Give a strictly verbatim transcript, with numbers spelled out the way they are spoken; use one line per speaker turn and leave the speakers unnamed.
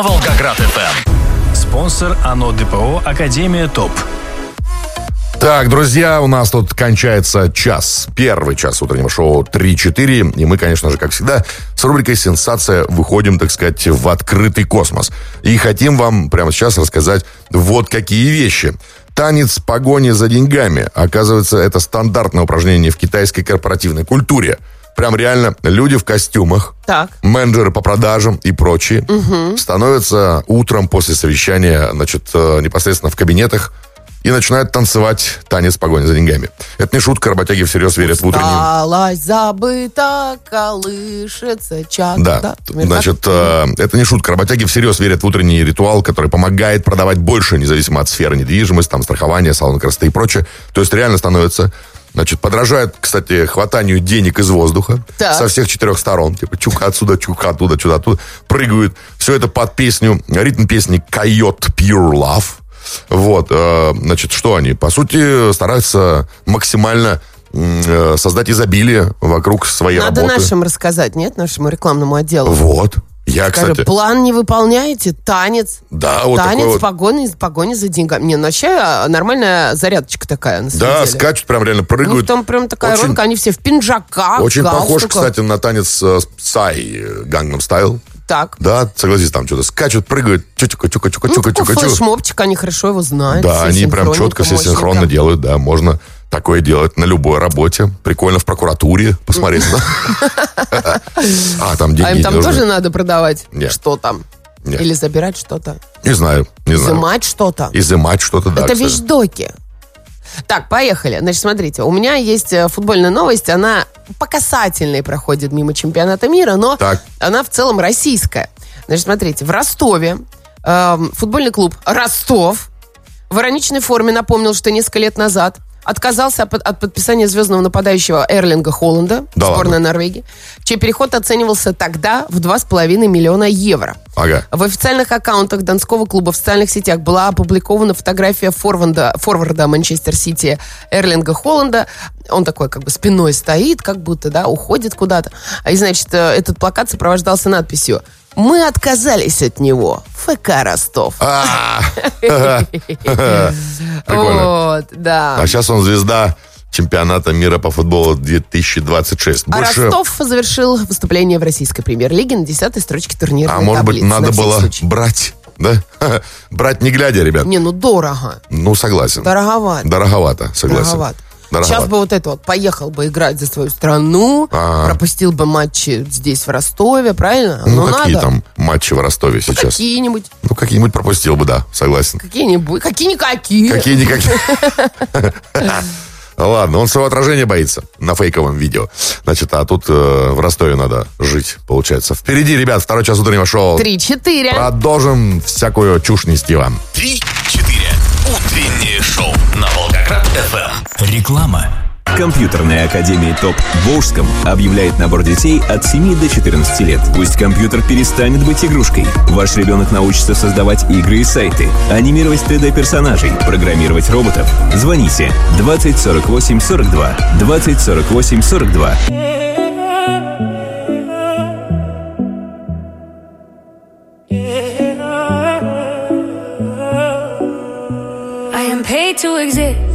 Волгоград эф эм. Спонсор АНО ДПО Академия ТОП.
Так, друзья, у нас тут кончается час. Первый час утреннего шоу три-четыре. И мы, конечно же, как всегда, с рубрикой «Сенсация» выходим, так сказать, в открытый космос. И хотим вам прямо сейчас рассказать вот какие вещи. Танец погони за деньгами. Оказывается, это стандартное упражнение в китайской корпоративной культуре. Прям реально люди в костюмах,
так.
менеджеры по продажам и прочие угу. становятся утром после совещания, значит, непосредственно в кабинетах и начинают танцевать танец погони за деньгами. Это не шутка, работяги всерьез верят в утреннюю...
Осталась забыта, колышется чак.
Да,
да
значит, э, это не шутка, работяги всерьез верят в утренний ритуал, который помогает продавать больше, независимо от сферы недвижимости, там, страхования, салона красоты и прочее. То есть реально становится... Значит, подражают, кстати, хватанию денег из воздуха так. со всех четырех сторон. Типа чука отсюда, чука оттуда, чуда оттуда. Прыгают. Все это под песню, ритм песни «Coyote Pure Love». Вот, э, значит, что они? По сути, стараются максимально э, создать изобилие вокруг своей
Надо
работы.
Надо нашим рассказать, нет, нашему рекламному отделу.
Вот. Я,
Скажи,
кстати...
план не выполняете, танец.
Да, вот
танец,
такой вот.
погони, погони за деньгами. Не, ну вообще нормальная зарядочка такая, на самом
да,
деле.
скачут, прям реально прыгают.
Ну, там прям такая
очень,
ролика, они все в пинжаках,
очень
галстуках.
похож, кстати, на танец э, Psy, Gangnam Style.
Так.
Да, согласись, там что-то скачут, прыгают, чутика, чука, чука,
ну,
чука,
такой
чука,
флешмобчик, они хорошо его знают.
Да, они прям четко все синхронно делают, да, можно такое делать на любой работе. Прикольно в прокуратуре посмотреть. А, там деньги
А им там тоже надо продавать? Что там? Или забирать что-то?
Не знаю, не знаю.
Изымать что-то?
Изымать что-то, да.
Это вещдоки. Так, поехали. Значит, смотрите, у меня есть футбольная новость, она по касательной проходит мимо чемпионата мира, но так. она в целом российская. Значит, смотрите, в Ростове э, футбольный клуб «Ростов» в ироничной форме напомнил, что несколько лет назад отказался от, от подписания звездного нападающего Эрлинга Холланда, да сборная ладно. Норвегии, чей переход оценивался тогда в два с половиной миллиона евро.
Ага.
В официальных аккаунтах донского клуба в социальных сетях была опубликована фотография форварда, форварда Манчестер Сити Эрлинга Холланда. Он такой как бы спиной стоит, как будто, да, уходит куда-то. И, значит, этот плакат сопровождался надписью «Мы отказались от него. ФК Ростов».
Прикольно.
Вот, да.
А сейчас он звезда чемпионата мира по футболу две тысячи двадцать шесть.
А Ростов завершил выступление в российской премьер-лиге на десятой строчке турнирной таблицы.
А может быть, надо было брать, да? Брать не глядя, ребят.
Не, ну дорого.
Ну, согласен.
Дороговато.
Дороговато, согласен.
Дороговато.
Дороговато.
Сейчас бы вот это вот, поехал бы играть за свою страну, А-а-а. пропустил бы матчи здесь, в Ростове, правильно?
Ну,
ну
какие
надо.
там матчи в Ростове
ну,
сейчас?
Какие-нибудь.
Ну, какие-нибудь пропустил бы, да, согласен.
Какие-нибудь, какие-никакие.
Какие-никакие. Ладно, он своего отражения боится на фейковом видео. Значит, а тут э, в Ростове надо жить, получается. Впереди, ребят, второй час утреннего шоу.
Три-четыре.
Продолжим всякую чушь нести вам.
Три-четыре. Утреннее шоу на Волгоград эф эм. Реклама.
Компьютерная академия ТОП в Волжском объявляет набор детей от семи до четырнадцати лет. Пусть компьютер перестанет быть игрушкой. Ваш ребенок научится создавать игры и сайты, анимировать три дэ-персонажей, программировать роботов. Звоните двадцать сорок восемь сорок два. двадцать сорок восемь сорок два.
I am paid to exist.